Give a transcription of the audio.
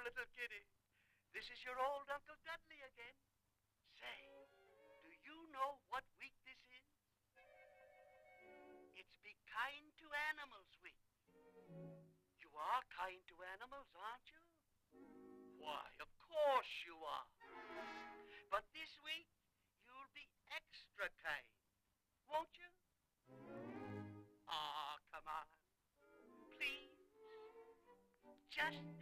little kitty. This is your old Uncle Dudley again. Say, do you know what week this is? It's Be Kind to Animals Week. You are kind to animals, aren't you? Why, of course you are. But this week, you'll be extra kind, won't you? Come on. Please. Just